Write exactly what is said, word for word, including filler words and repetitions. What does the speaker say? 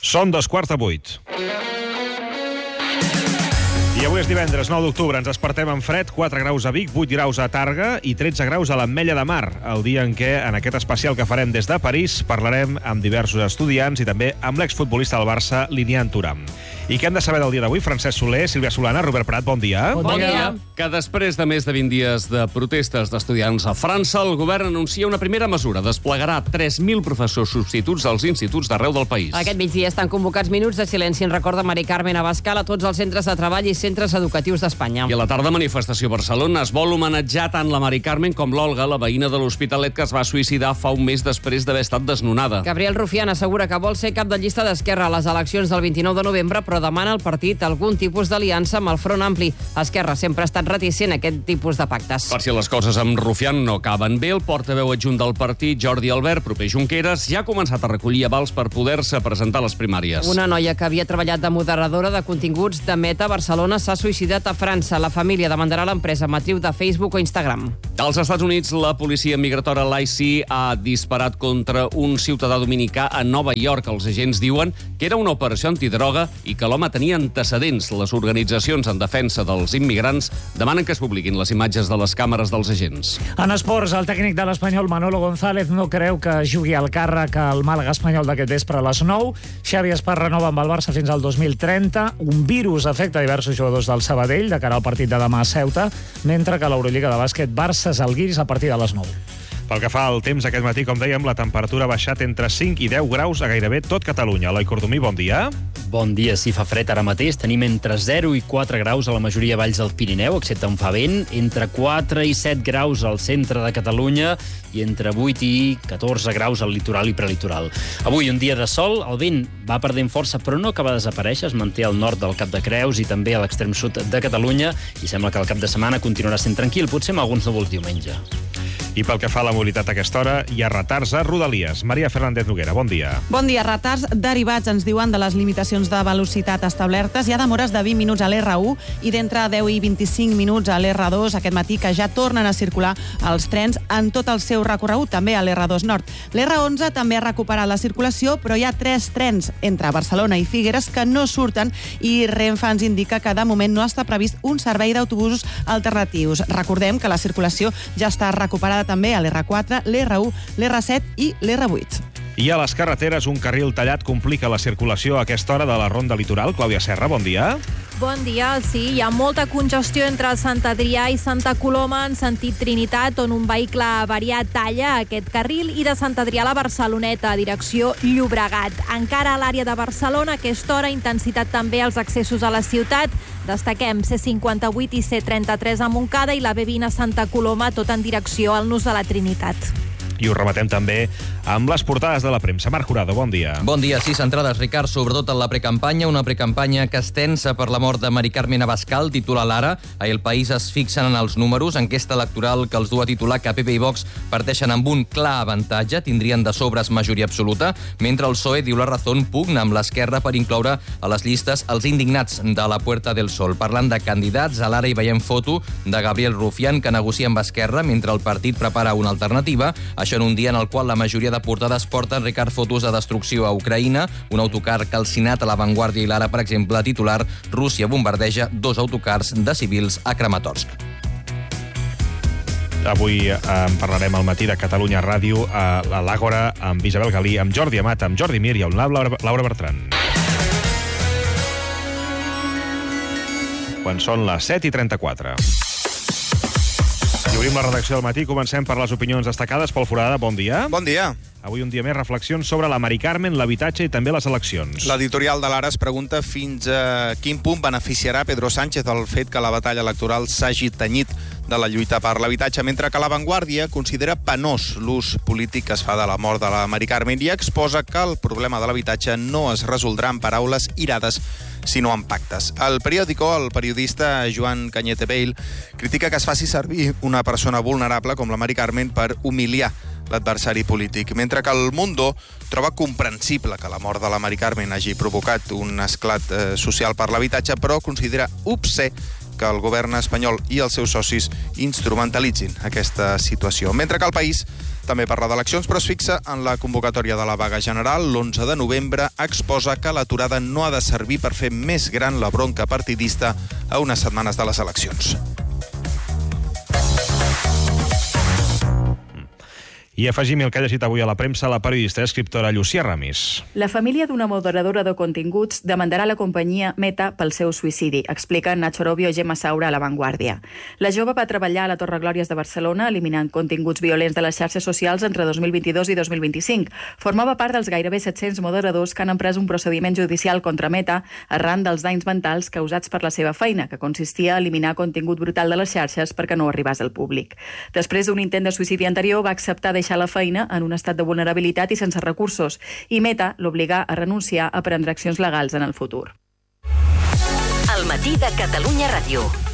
Són dos quarts de vuit. I avui és divendres, nou d'octubre. Ens despertem amb fred, quatre graus a Vic, vuit graus a Tàrrega i tretze graus a l'Ametlla de Mar. El dia en què, en aquest especial que farem des de París, parlarem amb diversos estudiants i també amb l'exfutbolista del Barça, Linian Thuram. I què hem de saber del dia d'avui? Francesc Soler, Sílvia Solana, Robert Prat, bon dia. Bon, bon dia. Que després de més de vint dies de protestes d'estudiants a França, el govern anuncia una primera mesura. Desplegarà tres mil professors substituts als instituts d'arreu del país. Aquest migdia estan convocats minuts de silenci en record de Mari Carmen Abascal a tots els centres de treball i centres educatius d'Espanya. I a la tarda, manifestació a Barcelona. Es vol homenatjar tant la Mari Carmen com l'Olga, la veïna de l'Hospitalet que es va suïcidar fa un mes després d'haver estat desnonada. Gabriel Rufián assegura que vol ser cap de llista d'Esquerra a les eleccions del vint-i-nou de novembre, però demana al partit algun tipus d'aliança amb el Front Ampli. Esquerra sempre ha estat reticent a aquest tipus de pactes. Per si les coses amb Rufián no acaben bé, el portaveu adjunt del partit, Jordi Albert, proper Junqueras, ja ha començat a recollir avals per poder-se presentar a les primàries. Una noia que havia treballat de moderadora de continguts de Meta a Barcelona s'ha suïcidat a França. La família demandarà l'empresa matriu de Facebook o Instagram. Als Estats Units, la policia migratòria l'I C ha disparat contra un ciutadà dominicà a Nova York. Els agents diuen que era una operació antidroga i que l'home tenia antecedents. Les organitzacions en defensa dels immigrants demanen que es publiquin les imatges de les càmeres dels agents. En esports, el tècnic de l'Espanyol, Manolo González, no creu que jugui al càrrec al Màlaga espanyol d'aquest vespre a les nou. Xavi Espart renova amb el Barça fins al dos mil trenta. Un virus afecta diversos jugadors del Sabadell de cara al partit de demà a Ceuta, mentre que l'Eurolliga de bàsquet Barça-Zalgiris a partir de les nou. Pel que fa al temps, aquest matí, com dèiem, la temperatura ha baixat entre cinc i deu graus a gairebé tot Catalunya. Eloi Cordomí, bon dia. Bon dia, sí, fa fred ara mateix. Tenim entre zero i quatre graus a la majoria de valls del Pirineu, excepte on fa vent, entre quatre i set graus al centre de Catalunya i entre vuit i catorze graus al litoral i prelitoral. Avui un dia de sol, el vent va perdent força però no acaba de desaparèixer, es manté al nord del Cap de Creus i també a l'extrem sud de Catalunya i sembla que el cap de setmana continuarà sent tranquil, potser amb alguns núvols diumenge. I pel que fa a la mobilitat a aquesta hora, hi ha retards a Rodalies. Maria Fernández Noguera, bon dia. Bon dia. Retards derivats, ens diuen, de les limitacions de velocitat establertes. Hi ha demores de vint minuts a l'R u i d'entre deu i vint-i-cinc minuts a l'R dos aquest matí, que ja tornen a circular els trens en tot el seu recorregut, també a l'R dos Nord. L'R onze també ha recuperat la circulació, però hi ha tres trens entre Barcelona i Figueres que no surten i Renfe ens indica que de moment no està previst un servei d'autobusos alternatius. Recordem que la circulació ja està recuperada també a l'R quatre, l'R u, l'R set i l'R vuit. I a les carreteres, un carril tallat complica la circulació a aquesta hora de la Ronda Litoral. Clàudia Serra, bon dia. Bon dia, sí, hi ha molta congestió entre Sant Adrià i Santa Coloma en sentit Trinitat, on un vehicle variat talla aquest carril, i de Sant Adrià a la Barceloneta, a direcció Llobregat. Encara a l'àrea de Barcelona, a aquesta hora, intensitat també als accessos a la ciutat. Destaquem C cinquanta-vuit i C trenta-tres a Montcada i la B vint a Santa Coloma, tot en direcció al nus de la Trinitat. I ho rematem també amb les portades de la premsa. Marc Jurado, bon dia. Bon dia. Sis entrades, Ricard, sobretot en la precampanya, una precampanya que es tensa per la mort de Mari Carmen Abascal, titula l'Ara. A El País es fixen en els números, enquesta electoral que els du a titular que P P i Vox parteixen amb un clar avantatge, tindrien de sobres majoria absoluta, mentre el P S O E, diu La Razón, pugna amb l'Esquerra per incloure a les llistes els indignats de la Puerta del Sol. Parlant de candidats, a l'Ara hi veiem foto de Gabriel Rufián, que negocia amb Esquerra mentre el partit prepara una alternativa. Això en un dia en el qual la majoria de portades porten, Ricard, fotos de destrucció a Ucraïna, un autocar calcinat a La Vanguardia i l'Ara, per exemple, titular Rússia bombardeja dos autocars de civils a Kramatorsk. Avui eh, parlarem al matí de Catalunya Ràdio a l'Àgora amb Isabel Galí, amb Jordi Amat, amb Jordi Mir i amb Laura, Laura Bertran. Quan són les set i trenta-quatre. I obrim la redacció del matí. Comencem per les opinions destacades. Pol Forada, bon dia. Bon dia. Avui un dia més reflexions sobre la Mari Carmen, l'habitatge i també les eleccions. L'editorial de l'Ara es pregunta fins a quin punt beneficiarà Pedro Sánchez el fet que la batalla electoral s'hagi tenyit de la lluita per l'habitatge, mentre que La Vanguardia considera penós l'ús polític que es fa de la mort de la Mari Carmen i exposa que el problema de l'habitatge no es resoldrà amb paraules irades, sinó amb pactes. El periòdico, el periodista Joan Cañete Bale, critica que es faci servir una persona vulnerable com la Mari Carmen per humiliar l'adversari polític, mentre que el Mundo troba comprensible que la mort de la Mari Carmen hagi provocat un esclat eh, social per l'habitatge, però considera obscè que el govern espanyol i els seus socis instrumentalitzin aquesta situació. Mentre que El País també parla d'eleccions, però es fixa en la convocatòria de la vaga general. L'onze de novembre exposa que l'aturada no ha de servir per fer més gran la bronca partidista a unes setmanes de les eleccions. I afegim el que ha llegit avui a la premsa la periodista i escriptora Llucia Ramis. La família d'una moderadora de continguts demandarà la companyia Meta pel seu suïcidi, explica Nacho Robio i Gemma Saura a La Vanguardia. La jove va treballar a la Torre Glòries de Barcelona eliminant continguts violents de les xarxes socials entre dos mil vint-i-dos i dos mil vint-i-cinc. Formava part dels gairebé set-cents moderadors que han emprès un procediment judicial contra Meta arran dels danys mentals causats per la seva feina, que consistia a eliminar contingut brutal de les xarxes perquè no arribés al públic. Després d'un intent de suïcidi anterior, va acceptar deixar la feina en un estat de vulnerabilitat i sense recursos, i Meta l'obligà a renunciar a prendre accions legals en el futur. El matí de Catalunya Ràdio.